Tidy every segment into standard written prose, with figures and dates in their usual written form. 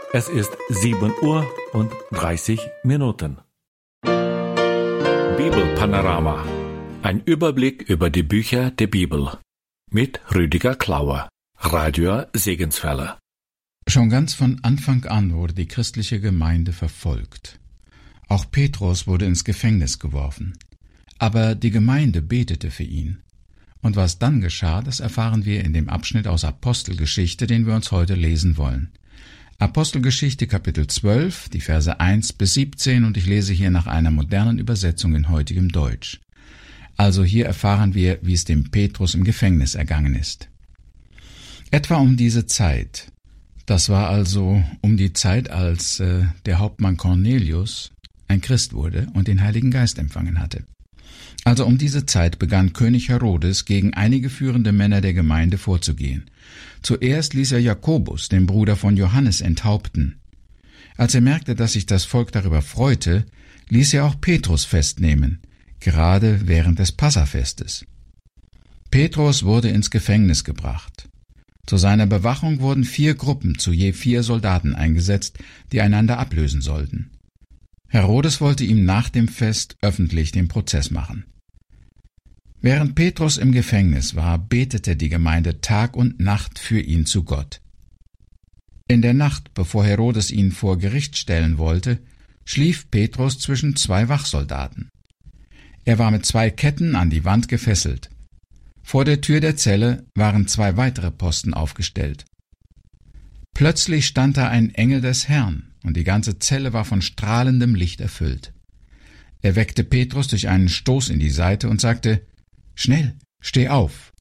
Es ist 7:30 Uhr. Bibelpanorama. Ein Überblick über die Bücher der Bibel. Mit Rüdiger Klauer, Radio Segenswelle. Schon ganz von Anfang an wurde die christliche Gemeinde verfolgt. Auch Petrus wurde ins Gefängnis geworfen. Aber die Gemeinde betete für ihn. Und was dann geschah, das erfahren wir in dem Abschnitt aus Apostelgeschichte, den wir uns heute lesen wollen. Apostelgeschichte Kapitel 12, die Verse 1 bis 17, und ich lese hier nach einer modernen Übersetzung in heutigem Deutsch. Also hier erfahren wir, wie es dem Petrus im Gefängnis ergangen ist. Etwa um diese Zeit, das war also um die Zeit, als der Hauptmann Cornelius ein Christ wurde und den Heiligen Geist empfangen hatte. Also um diese Zeit begann König Herodes gegen einige führende Männer der Gemeinde vorzugehen. Zuerst ließ er Jakobus, den Bruder von Johannes, enthaupten. Als er merkte, dass sich das Volk darüber freute, ließ er auch Petrus festnehmen, gerade während des Passafestes. Petrus wurde ins Gefängnis gebracht. Zu seiner Bewachung wurden 4 Gruppen zu je 4 Soldaten eingesetzt, die einander ablösen sollten. Herodes wollte ihm nach dem Fest öffentlich den Prozess machen. Während Petrus im Gefängnis war, betete die Gemeinde Tag und Nacht für ihn zu Gott. In der Nacht, bevor Herodes ihn vor Gericht stellen wollte, schlief Petrus zwischen 2 Wachsoldaten. Er war mit 2 Ketten an die Wand gefesselt. Vor der Tür der Zelle waren 2 weitere Posten aufgestellt. Plötzlich stand da ein Engel des Herrn, und die ganze Zelle war von strahlendem Licht erfüllt. Er weckte Petrus durch einen Stoß in die Seite und sagte: »Schnell, steh auf!«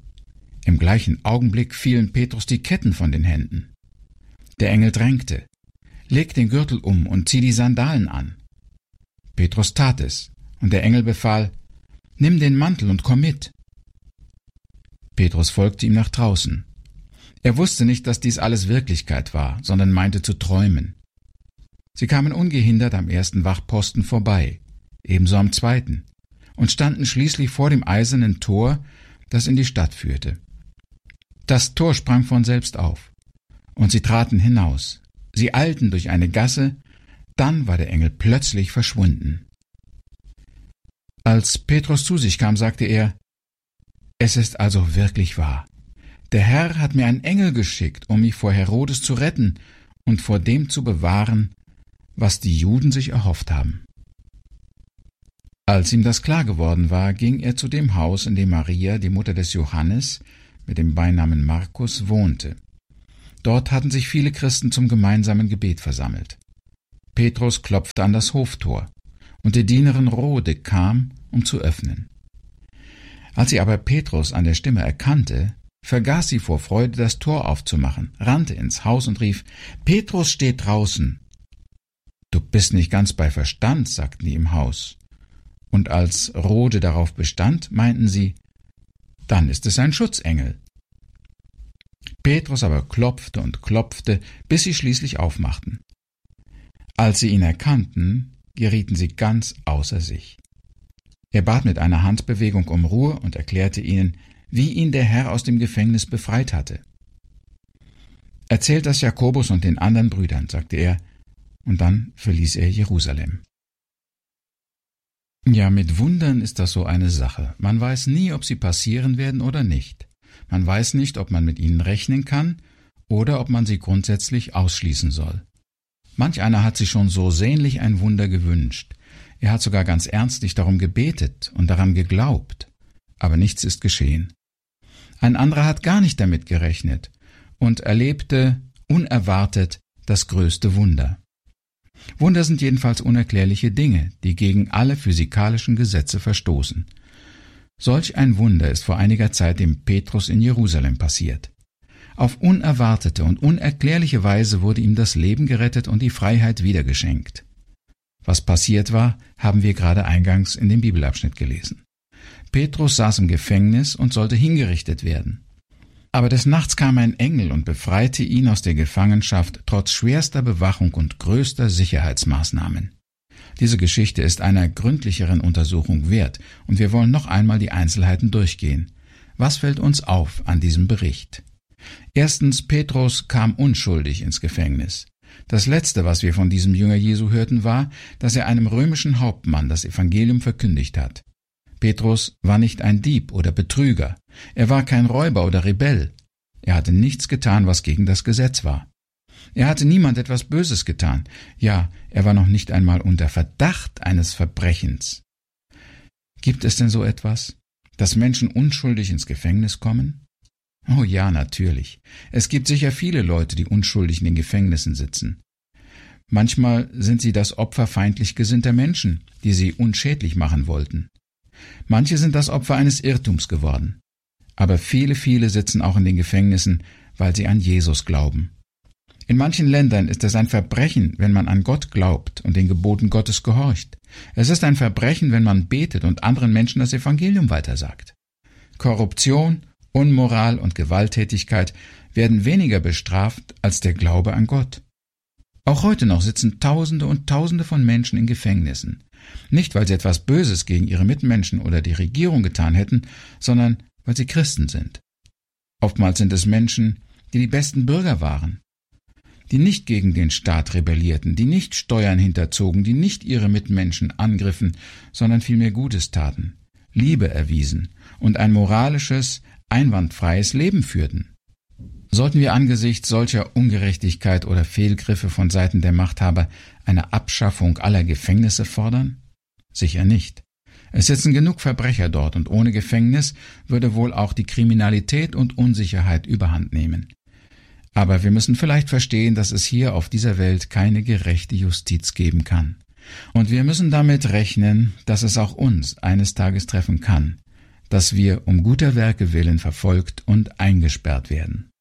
Im gleichen Augenblick fielen Petrus die Ketten von den Händen. Der Engel drängte: »Leg den Gürtel um und zieh die Sandalen an.« Petrus tat es, und der Engel befahl: »Nimm den Mantel und komm mit.« Petrus folgte ihm nach draußen. Er wusste nicht, dass dies alles Wirklichkeit war, sondern meinte zu träumen. Sie kamen ungehindert am ersten Wachposten vorbei, ebenso am zweiten, und standen schließlich vor dem eisernen Tor, das in die Stadt führte. Das Tor sprang von selbst auf, und sie traten hinaus. Sie eilten durch eine Gasse, dann war der Engel plötzlich verschwunden. Als Petrus zu sich kam, sagte er: »Es ist also wirklich wahr. Der Herr hat mir einen Engel geschickt, um mich vor Herodes zu retten und vor dem zu bewahren, was die Juden sich erhofft haben.« Als ihm das klar geworden war, ging er zu dem Haus, in dem Maria, die Mutter des Johannes, mit dem Beinamen Markus, wohnte. Dort hatten sich viele Christen zum gemeinsamen Gebet versammelt. Petrus klopfte an das Hoftor, und die Dienerin Rhode kam, um zu öffnen. Als sie aber Petrus an der Stimme erkannte, vergaß sie vor Freude, das Tor aufzumachen, rannte ins Haus und rief: »Petrus steht draußen!« »Du bist nicht ganz bei Verstand«, sagten die im Haus. Und als Rhode darauf bestand, meinten sie: »Dann ist es ein Schutzengel.« Petrus aber klopfte und klopfte, bis sie schließlich aufmachten. Als sie ihn erkannten, gerieten sie ganz außer sich. Er bat mit einer Handbewegung um Ruhe und erklärte ihnen, wie ihn der Herr aus dem Gefängnis befreit hatte. »Erzählt das Jakobus und den anderen Brüdern«, sagte er, und dann verließ er Jerusalem. Ja, mit Wundern ist das so eine Sache. Man weiß nie, ob sie passieren werden oder nicht. Man weiß nicht, ob man mit ihnen rechnen kann oder ob man sie grundsätzlich ausschließen soll. Manch einer hat sich schon so sehnlich ein Wunder gewünscht. Er hat sogar ganz ernstlich darum gebetet und daran geglaubt. Aber nichts ist geschehen. Ein anderer hat gar nicht damit gerechnet und erlebte unerwartet das größte Wunder. Wunder sind jedenfalls unerklärliche Dinge, die gegen alle physikalischen Gesetze verstoßen. Solch ein Wunder ist vor einiger Zeit dem Petrus in Jerusalem passiert. Auf unerwartete und unerklärliche Weise wurde ihm das Leben gerettet und die Freiheit wiedergeschenkt. Was passiert war, haben wir gerade eingangs in dem Bibelabschnitt gelesen. Petrus saß im Gefängnis und sollte hingerichtet werden. Aber des Nachts kam ein Engel und befreite ihn aus der Gefangenschaft trotz schwerster Bewachung und größter Sicherheitsmaßnahmen. Diese Geschichte ist einer gründlicheren Untersuchung wert, und wir wollen noch einmal die Einzelheiten durchgehen. Was fällt uns auf an diesem Bericht? Erstens, Petrus kam unschuldig ins Gefängnis. Das Letzte, was wir von diesem Jünger Jesu hörten, war, dass er einem römischen Hauptmann das Evangelium verkündigt hat. Petrus war nicht ein Dieb oder Betrüger. Er war kein Räuber oder Rebell. Er hatte nichts getan, was gegen das Gesetz war. Er hatte niemand etwas Böses getan. Ja, er war noch nicht einmal unter Verdacht eines Verbrechens. Gibt es denn so etwas, dass Menschen unschuldig ins Gefängnis kommen? Oh ja, natürlich. Es gibt sicher viele Leute, die unschuldig in den Gefängnissen sitzen. Manchmal sind sie das Opfer feindlich gesinnter Menschen, die sie unschädlich machen wollten. Manche sind das Opfer eines Irrtums geworden. Aber viele sitzen auch in den Gefängnissen, weil sie an Jesus glauben. In manchen Ländern ist es ein Verbrechen, wenn man an Gott glaubt und den Geboten Gottes gehorcht. Es ist ein Verbrechen, wenn man betet und anderen Menschen das Evangelium weitersagt. Korruption, Unmoral und Gewalttätigkeit werden weniger bestraft als der Glaube an Gott. Auch heute noch sitzen Tausende und Tausende von Menschen in Gefängnissen. Nicht, weil sie etwas Böses gegen ihre Mitmenschen oder die Regierung getan hätten, sondern weil sie Christen sind. Oftmals sind es Menschen, die besten Bürger waren, die nicht gegen den Staat rebellierten, die nicht Steuern hinterzogen, die nicht ihre Mitmenschen angriffen, sondern vielmehr Gutes taten, Liebe erwiesen und ein moralisches, einwandfreies Leben führten. Sollten wir angesichts solcher Ungerechtigkeit oder Fehlgriffe von Seiten der Machthaber eine Abschaffung aller Gefängnisse fordern? Sicher nicht. Es sitzen genug Verbrecher dort und ohne Gefängnis würde wohl auch die Kriminalität und Unsicherheit überhand nehmen. Aber wir müssen vielleicht verstehen, dass es hier auf dieser Welt keine gerechte Justiz geben kann. Und wir müssen damit rechnen, dass es auch uns eines Tages treffen kann, dass wir um guter Werke willen verfolgt und eingesperrt werden.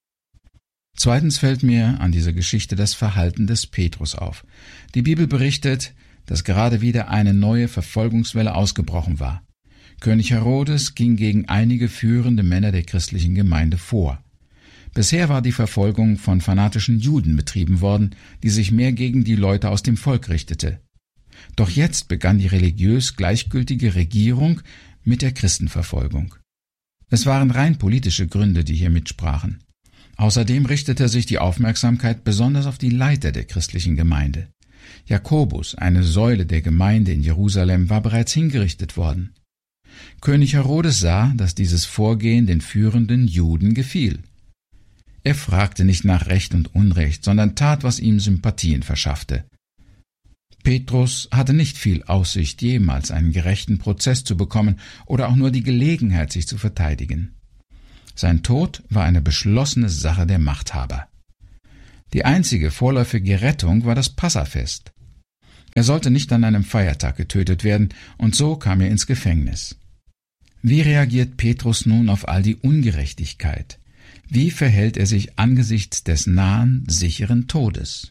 Zweitens fällt mir an dieser Geschichte das Verhalten des Petrus auf. Die Bibel berichtet, dass gerade wieder eine neue Verfolgungswelle ausgebrochen war. König Herodes ging gegen einige führende Männer der christlichen Gemeinde vor. Bisher war die Verfolgung von fanatischen Juden betrieben worden, die sich mehr gegen die Leute aus dem Volk richtete. Doch jetzt begann die religiös gleichgültige Regierung mit der Christenverfolgung. Es waren rein politische Gründe, die hier mitsprachen. Außerdem richtete sich die Aufmerksamkeit besonders auf die Leiter der christlichen Gemeinde. Jakobus, eine Säule der Gemeinde in Jerusalem, war bereits hingerichtet worden. König Herodes sah, dass dieses Vorgehen den führenden Juden gefiel. Er fragte nicht nach Recht und Unrecht, sondern tat, was ihm Sympathien verschaffte. Petrus hatte nicht viel Aussicht, jemals einen gerechten Prozess zu bekommen oder auch nur die Gelegenheit, sich zu verteidigen. Sein Tod war eine beschlossene Sache der Machthaber. Die einzige vorläufige Rettung war das Passafest. Er sollte nicht an einem Feiertag getötet werden, und so kam er ins Gefängnis. Wie reagiert Petrus nun auf all die Ungerechtigkeit? Wie verhält er sich angesichts des nahen, sicheren Todes?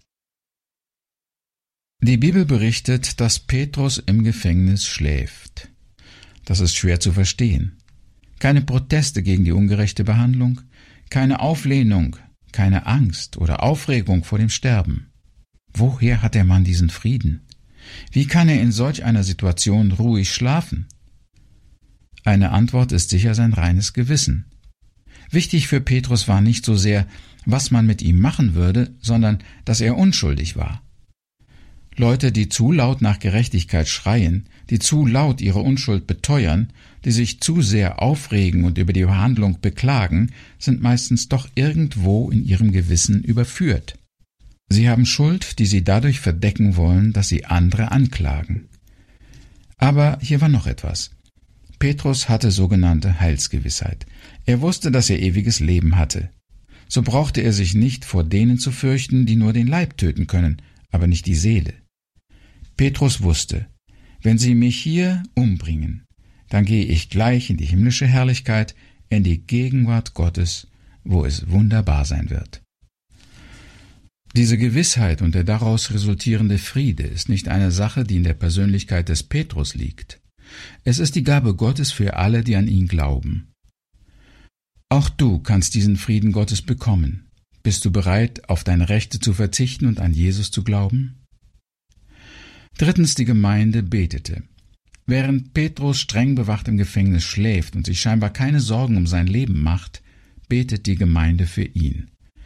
Die Bibel berichtet, dass Petrus im Gefängnis schläft. Das ist schwer zu verstehen. Keine Proteste gegen die ungerechte Behandlung, keine Auflehnung, keine Angst oder Aufregung vor dem Sterben. Woher hat der Mann diesen Frieden? Wie kann er in solch einer Situation ruhig schlafen? Eine Antwort ist sicher sein reines Gewissen. Wichtig für Petrus war nicht so sehr, was man mit ihm machen würde, sondern dass er unschuldig war. Leute, die zu laut nach Gerechtigkeit schreien, die zu laut ihre Unschuld beteuern, die sich zu sehr aufregen und über die Behandlung beklagen, sind meistens doch irgendwo in ihrem Gewissen überführt. Sie haben Schuld, die sie dadurch verdecken wollen, dass sie andere anklagen. Aber hier war noch etwas. Petrus hatte sogenannte Heilsgewissheit. Er wusste, dass er ewiges Leben hatte. So brauchte er sich nicht vor denen zu fürchten, die nur den Leib töten können, aber nicht die Seele. Petrus wusste, wenn sie mich hier umbringen, dann gehe ich gleich in die himmlische Herrlichkeit, in die Gegenwart Gottes, wo es wunderbar sein wird. Diese Gewissheit und der daraus resultierende Friede ist nicht eine Sache, die in der Persönlichkeit des Petrus liegt. Es ist die Gabe Gottes für alle, die an ihn glauben. Auch du kannst diesen Frieden Gottes bekommen. Bist du bereit, auf deine Rechte zu verzichten und an Jesus zu glauben? Drittens, die Gemeinde betete. Während Petrus streng bewacht im Gefängnis schläft und sich scheinbar keine Sorgen um sein Leben macht, betet die Gemeinde für ihn.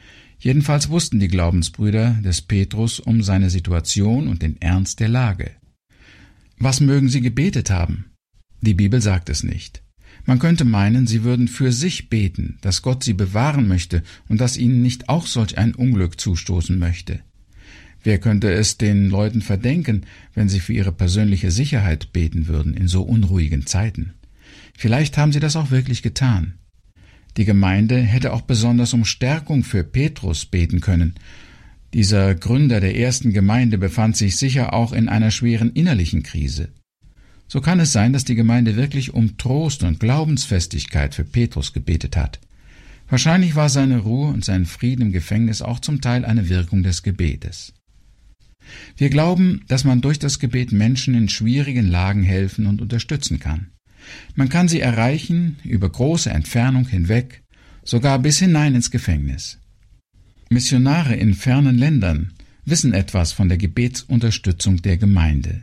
Jedenfalls wussten die Glaubensbrüder des Petrus um seine Situation und den Ernst der Lage. Was mögen sie gebetet haben? Die Bibel sagt es nicht. Man könnte meinen, sie würden für sich beten, dass Gott sie bewahren möchte und dass ihnen nicht auch solch ein Unglück zustoßen möchte. Wer könnte es den Leuten verdenken, wenn sie für ihre persönliche Sicherheit beten würden in so unruhigen Zeiten? Vielleicht haben sie das auch wirklich getan. Die Gemeinde hätte auch besonders um Stärkung für Petrus beten können. Dieser Gründer der ersten Gemeinde befand sich sicher auch in einer schweren innerlichen Krise. So kann es sein, dass die Gemeinde wirklich um Trost und Glaubensfestigkeit für Petrus gebetet hat. Wahrscheinlich war seine Ruhe und sein Frieden im Gefängnis auch zum Teil eine Wirkung des Gebetes. Wir glauben, dass man durch das Gebet Menschen in schwierigen Lagen helfen und unterstützen kann. Man kann sie erreichen, über große Entfernung hinweg, sogar bis hinein ins Gefängnis. Missionare in fernen Ländern wissen etwas von der Gebetsunterstützung der Gemeinde.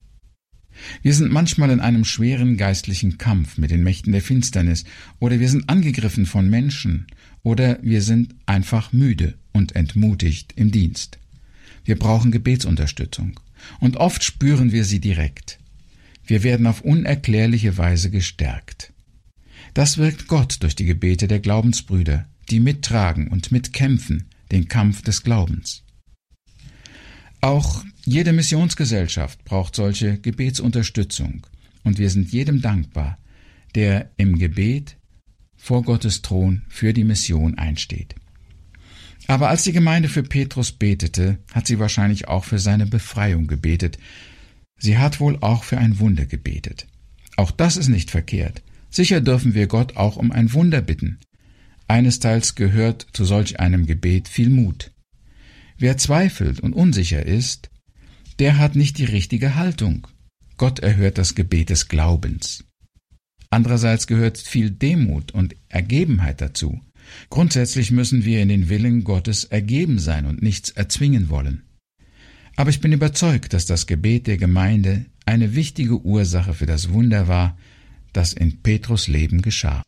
Wir sind manchmal in einem schweren geistlichen Kampf mit den Mächten der Finsternis, oder wir sind angegriffen von Menschen, oder wir sind einfach müde und entmutigt im Dienst. Wir brauchen Gebetsunterstützung, und oft spüren wir sie direkt. Wir werden auf unerklärliche Weise gestärkt. Das wirkt Gott durch die Gebete der Glaubensbrüder, die mittragen und mitkämpfen den Kampf des Glaubens. Auch jede Missionsgesellschaft braucht solche Gebetsunterstützung, und wir sind jedem dankbar, der im Gebet vor Gottes Thron für die Mission einsteht. Aber als die Gemeinde für Petrus betete, hat sie wahrscheinlich auch für seine Befreiung gebetet. Sie hat wohl auch für ein Wunder gebetet. Auch das ist nicht verkehrt. Sicher dürfen wir Gott auch um ein Wunder bitten. Einesteils gehört zu solch einem Gebet viel Mut. Wer zweifelt und unsicher ist, der hat nicht die richtige Haltung. Gott erhört das Gebet des Glaubens. Andererseits gehört viel Demut und Ergebenheit dazu. Grundsätzlich müssen wir in den Willen Gottes ergeben sein und nichts erzwingen wollen. Aber ich bin überzeugt, dass das Gebet der Gemeinde eine wichtige Ursache für das Wunder war, das in Petrus' Leben geschah.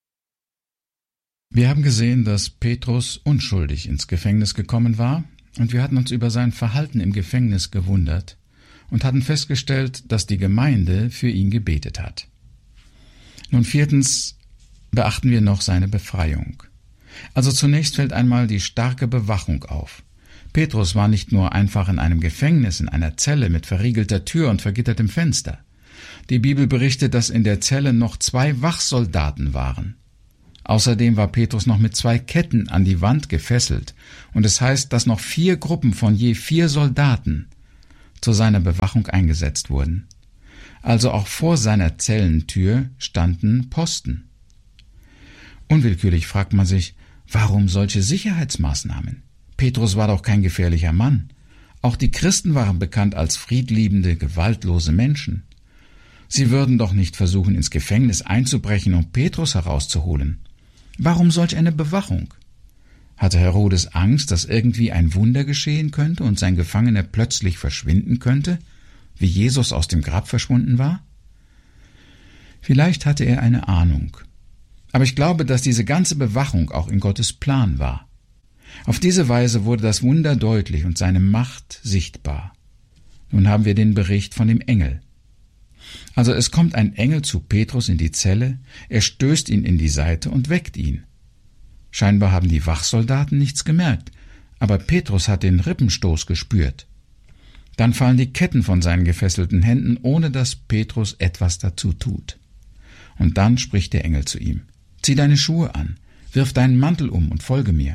Wir haben gesehen, dass Petrus unschuldig ins Gefängnis gekommen war, und wir hatten uns über sein Verhalten im Gefängnis gewundert und hatten festgestellt, dass die Gemeinde für ihn gebetet hat. Nun viertens beachten wir noch seine Befreiung. Also zunächst fällt einmal die starke Bewachung auf. Petrus war nicht nur einfach in einem Gefängnis, in einer Zelle mit verriegelter Tür und vergittertem Fenster. Die Bibel berichtet, dass in der Zelle noch 2 Wachsoldaten waren. Außerdem war Petrus noch mit 2 Ketten an die Wand gefesselt, und es heißt, dass noch 4 Gruppen von je 4 Soldaten zu seiner Bewachung eingesetzt wurden. Also auch vor seiner Zellentür standen Posten. Unwillkürlich fragt man sich, warum solche Sicherheitsmaßnahmen? Petrus war doch kein gefährlicher Mann. Auch die Christen waren bekannt als friedliebende, gewaltlose Menschen. Sie würden doch nicht versuchen, ins Gefängnis einzubrechen, um Petrus herauszuholen. Warum solch eine Bewachung? Hatte Herodes Angst, dass irgendwie ein Wunder geschehen könnte und sein Gefangener plötzlich verschwinden könnte, wie Jesus aus dem Grab verschwunden war? Vielleicht hatte er eine Ahnung. Aber ich glaube, dass diese ganze Bewachung auch in Gottes Plan war. Auf diese Weise wurde das Wunder deutlich und seine Macht sichtbar. Nun haben wir den Bericht von dem Engel. Also es kommt ein Engel zu Petrus in die Zelle, er stößt ihn in die Seite und weckt ihn. Scheinbar haben die Wachsoldaten nichts gemerkt, aber Petrus hat den Rippenstoß gespürt. Dann fallen die Ketten von seinen gefesselten Händen, ohne dass Petrus etwas dazu tut. Und dann spricht der Engel zu ihm: Zieh deine Schuhe an, wirf deinen Mantel um und folge mir.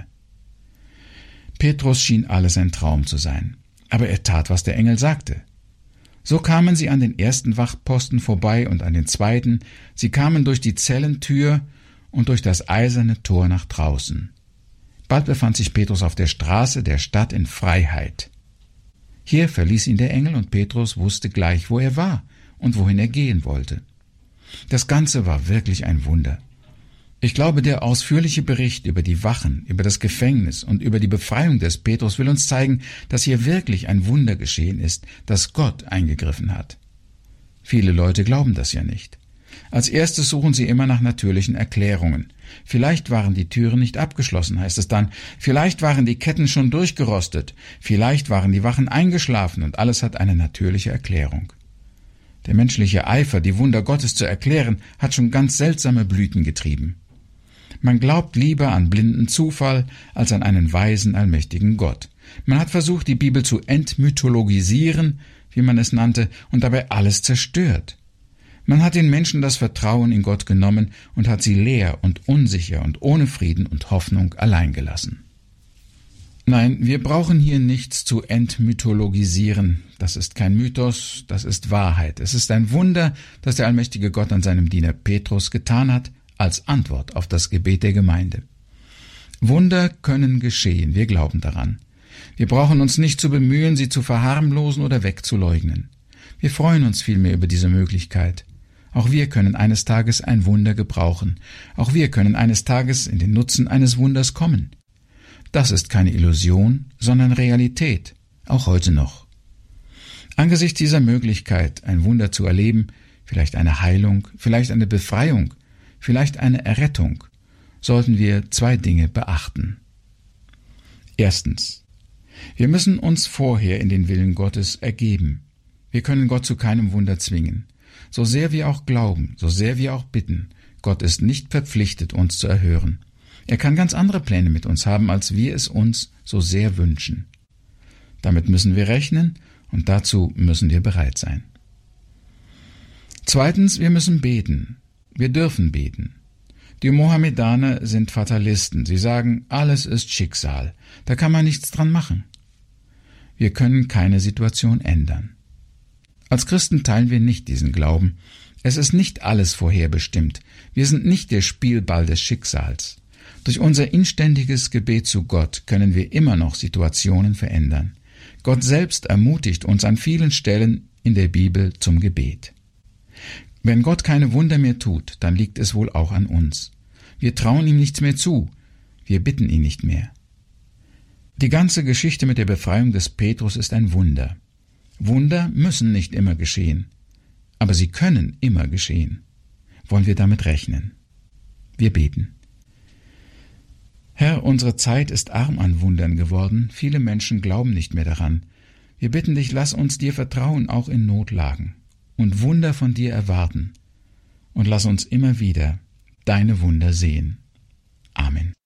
Petrus schien alles ein Traum zu sein, aber er tat, was der Engel sagte. So kamen sie an den ersten Wachposten vorbei und an den zweiten. Sie kamen durch die Zellentür und durch das eiserne Tor nach draußen. Bald befand sich Petrus auf der Straße der Stadt in Freiheit. Hier verließ ihn der Engel und Petrus wusste gleich, wo er war und wohin er gehen wollte. Das Ganze war wirklich ein Wunder. Ich glaube, der ausführliche Bericht über die Wachen, über das Gefängnis und über die Befreiung des Petrus will uns zeigen, dass hier wirklich ein Wunder geschehen ist, dass Gott eingegriffen hat. Viele Leute glauben das ja nicht. Als erstes suchen sie immer nach natürlichen Erklärungen. Vielleicht waren die Türen nicht abgeschlossen, heißt es dann. Vielleicht waren die Ketten schon durchgerostet. Vielleicht waren die Wachen eingeschlafen und alles hat eine natürliche Erklärung. Der menschliche Eifer, die Wunder Gottes zu erklären, hat schon ganz seltsame Blüten getrieben. Man glaubt lieber an blinden Zufall als an einen weisen, allmächtigen Gott. Man hat versucht, die Bibel zu entmythologisieren, wie man es nannte, und dabei alles zerstört. Man hat den Menschen das Vertrauen in Gott genommen und hat sie leer und unsicher und ohne Frieden und Hoffnung allein gelassen. Nein, wir brauchen hier nichts zu entmythologisieren. Das ist kein Mythos, das ist Wahrheit. Es ist ein Wunder, das der allmächtige Gott an seinem Diener Petrus getan hat, als Antwort auf das Gebet der Gemeinde. Wunder können geschehen, wir glauben daran. Wir brauchen uns nicht zu bemühen, sie zu verharmlosen oder wegzuleugnen. Wir freuen uns vielmehr über diese Möglichkeit. Auch wir können eines Tages ein Wunder gebrauchen. Auch wir können eines Tages in den Nutzen eines Wunders kommen. Das ist keine Illusion, sondern Realität, auch heute noch. Angesichts dieser Möglichkeit, ein Wunder zu erleben, vielleicht eine Heilung, vielleicht eine Befreiung, vielleicht eine Errettung, sollten wir 2 Dinge beachten. Erstens: Wir müssen uns vorher in den Willen Gottes ergeben. Wir können Gott zu keinem Wunder zwingen. So sehr wir auch glauben, so sehr wir auch bitten, Gott ist nicht verpflichtet, uns zu erhören. Er kann ganz andere Pläne mit uns haben, als wir es uns so sehr wünschen. Damit müssen wir rechnen und dazu müssen wir bereit sein. Zweitens, wir müssen beten. Wir dürfen beten. Die Mohammedaner sind Fatalisten. Sie sagen, alles ist Schicksal. Da kann man nichts dran machen. Wir können keine Situation ändern. Als Christen teilen wir nicht diesen Glauben. Es ist nicht alles vorherbestimmt. Wir sind nicht der Spielball des Schicksals. Durch unser inständiges Gebet zu Gott können wir immer noch Situationen verändern. Gott selbst ermutigt uns an vielen Stellen in der Bibel zum Gebet. Wenn Gott keine Wunder mehr tut, dann liegt es wohl auch an uns. Wir trauen ihm nichts mehr zu. Wir bitten ihn nicht mehr. Die ganze Geschichte mit der Befreiung des Petrus ist ein Wunder. Wunder müssen nicht immer geschehen, aber sie können immer geschehen. Wollen wir damit rechnen? Wir beten. Herr, unsere Zeit ist arm an Wundern geworden. Viele Menschen glauben nicht mehr daran. Wir bitten dich, lass uns dir vertrauen, auch in Notlagen, und Wunder von dir erwarten. Und lass uns immer wieder deine Wunder sehen. Amen.